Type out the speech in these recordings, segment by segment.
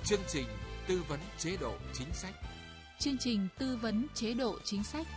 Chương trình tư vấn chế độ chính sách. Chương trình tư vấn chế độ chính sách.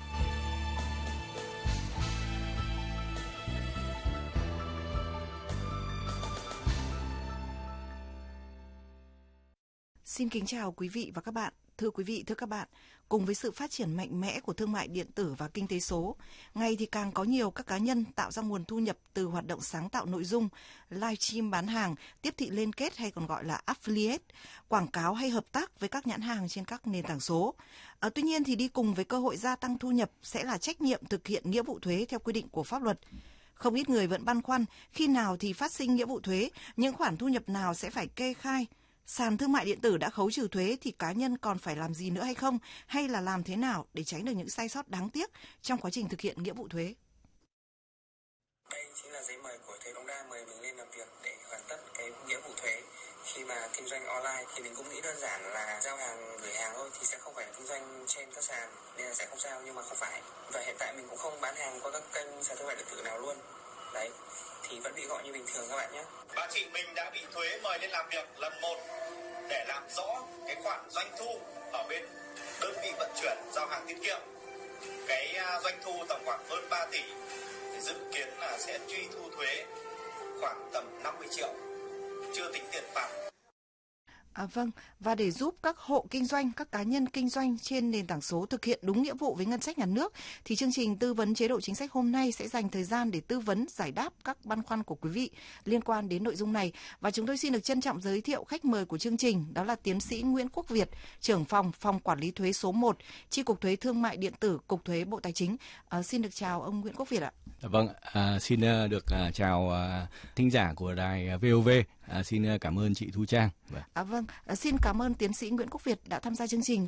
Xin kính chào quý vị và các bạn. Thưa quý vị, thưa các bạn, cùng với sự phát triển mạnh mẽ của thương mại điện tử và kinh tế số, ngày thì càng có nhiều các cá nhân tạo ra nguồn thu nhập từ hoạt động sáng tạo nội dung, livestream bán hàng, tiếp thị liên kết hay còn gọi là affiliate, quảng cáo hay hợp tác với các nhãn hàng trên các nền tảng số. Tuy nhiên thì đi cùng với cơ hội gia tăng thu nhập sẽ là trách nhiệm thực hiện nghĩa vụ thuế theo quy định của pháp luật. Không ít người vẫn băn khoăn khi nào thì phát sinh nghĩa vụ thuế, những khoản thu nhập nào sẽ phải kê khai. Sàn thương mại điện tử đã khấu trừ thuế thì cá nhân còn phải làm gì nữa hay không? Hay là làm thế nào để tránh được những sai sót đáng tiếc trong quá trình thực hiện nghĩa vụ thuế? Đây chính là giấy mời của thuế Đống Đa mời mình lên làm việc để hoàn tất cái nghĩa vụ thuế. Khi mà kinh doanh online thì mình cũng nghĩ đơn giản là giao hàng gửi hàng thôi thì sẽ không phải kinh doanh trên các sàn nên là sẽ không sao, nhưng mà không phải. Và hiện tại mình cũng không bán hàng qua các kênh sàn thương mại điện tử nào luôn. Đấy, thì vẫn bị gọi như bình thường các bạn nhé. Bà chị mình đã bị thuế mời lên làm việc lần 1 để làm rõ cái khoản doanh thu ở bên đơn vị vận chuyển giao hàng tiết kiệm. Cái doanh thu tầm khoảng hơn 3 tỷ thì dự kiến là sẽ truy thu thuế khoảng tầm 50 triệu, chưa tính tiền phạt. Vâng, và để giúp các hộ kinh doanh, các cá nhân kinh doanh trên nền tảng số thực hiện đúng nghĩa vụ với ngân sách nhà nước, thì chương trình tư vấn chế độ chính sách hôm nay sẽ dành thời gian để tư vấn, giải đáp các băn khoăn của quý vị liên quan đến nội dung này. Và chúng tôi xin được trân trọng giới thiệu khách mời của chương trình, đó là tiến sĩ Nguyễn Quốc Việt, trưởng phòng Quản lý thuế số 1, Chi cục Thuế Thương mại điện tử, Cục Thuế Bộ Tài chính. Xin được chào ông Nguyễn Quốc Việt ạ. Vâng, xin được chào thính giả của đài VOV. Xin cảm ơn chị Thu Trang. Vâng, xin cảm ơn tiến sĩ Nguyễn Quốc Việt đã tham gia chương trình.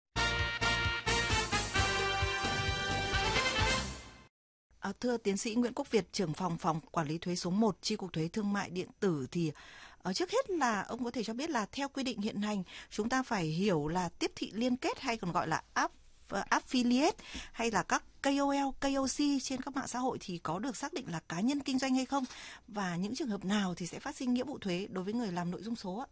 Thưa tiến sĩ Nguyễn Quốc Việt, trưởng phòng Quản lý thuế số 1, Chi cục Thuế Thương mại điện tử, thì trước hết là ông có thể cho biết là theo quy định hiện hành, chúng ta phải hiểu là tiếp thị liên kết hay còn gọi là affiliate hay là các KOL, KOC trên các mạng xã hội thì có được xác định là cá nhân kinh doanh hay không? Và những trường hợp nào thì sẽ phát sinh nghĩa vụ thuế đối với người làm nội dung số ạ?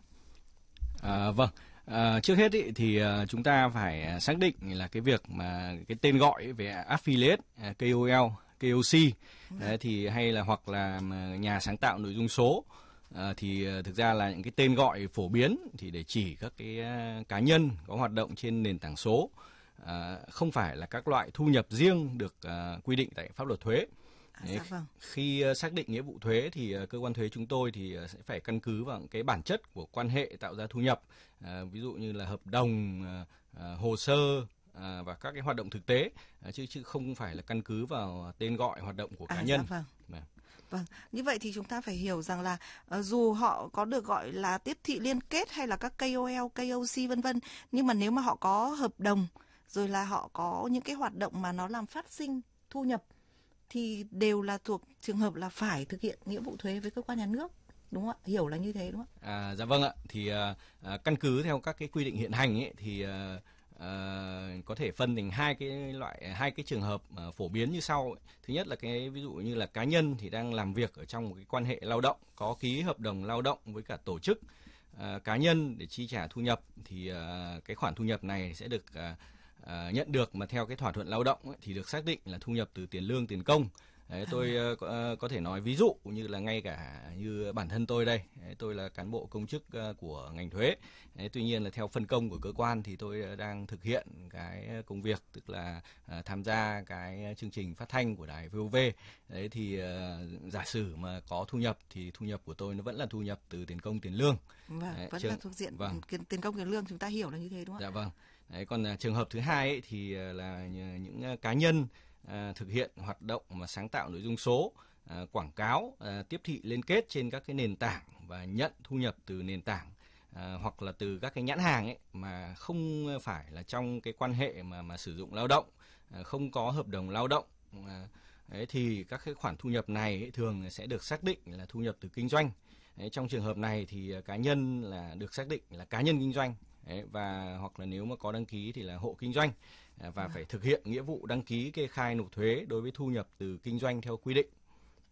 Vâng, trước hết thì chúng ta phải xác định là cái việc mà cái tên gọi về affiliate, KOL, KOC thì hay là hoặc là nhà sáng tạo nội dung số thì thực ra là những cái tên gọi phổ biến thì để chỉ các cái cá nhân có hoạt động trên nền tảng số, không phải là các loại thu nhập riêng được quy định tại pháp luật thuế. Vâng. Khi xác định nghĩa vụ thuế thì cơ quan thuế chúng tôi thì sẽ phải căn cứ vào cái bản chất của quan hệ tạo ra thu nhập, ví dụ như là hợp đồng, hồ sơ và các cái hoạt động thực tế, chứ không phải là căn cứ vào tên gọi hoạt động của cá nhân. Vâng, như vậy thì chúng ta phải hiểu rằng là dù họ có được gọi là tiếp thị liên kết hay là các KOL, KOC vân vân, nhưng mà nếu mà họ có hợp đồng rồi là họ có những cái hoạt động mà nó làm phát sinh thu nhập thì đều là thuộc trường hợp là phải thực hiện nghĩa vụ thuế với cơ quan nhà nước, đúng không ạ? Hiểu là như thế đúng không ạ? Dạ vâng ạ. Thì căn cứ theo các cái quy định hiện hành ấy, thì có thể phân thành hai cái trường hợp phổ biến như sau. Thứ nhất là cái ví dụ như là cá nhân thì đang làm việc ở trong một cái quan hệ lao động, có ký hợp đồng lao động với cả tổ chức cá nhân để chi trả thu nhập, thì cái khoản thu nhập này sẽ được nhận được mà theo cái thỏa thuận lao động ấy, thì được xác định là thu nhập từ tiền lương, tiền công. Đấy, tôi có thể nói ví dụ như là ngay cả như bản thân tôi đây, tôi là cán bộ công chức của ngành thuế. Tuy nhiên là theo phân công của cơ quan thì tôi đang thực hiện cái công việc, tức là tham gia cái chương trình phát thanh của đài VOV. Đấy thì giả sử mà có thu nhập thì thu nhập của tôi nó vẫn là thu nhập từ tiền công, tiền lương. Vâng, vẫn là thuộc diện tiền công, tiền lương, chúng ta hiểu là như thế đúng không ạ? Dạ vâng. Đấy, còn trường hợp thứ hai ấy, thì là những cá nhân thực hiện hoạt động mà sáng tạo nội dung số, quảng cáo, tiếp thị liên kết trên các cái nền tảng và nhận thu nhập từ nền tảng hoặc là từ các cái nhãn hàng ấy mà không phải là trong cái quan hệ mà sử dụng lao động, không có hợp đồng lao động. Đấy, thì các cái khoản thu nhập này ấy, thường sẽ được xác định là thu nhập từ kinh doanh. Đấy, trong trường hợp này thì cá nhân là được xác định là cá nhân kinh doanh. Đấy, và hoặc là nếu mà có đăng ký thì là hộ kinh doanh, và phải thực hiện nghĩa vụ đăng ký kê khai nộp thuế đối với thu nhập từ kinh doanh theo quy định.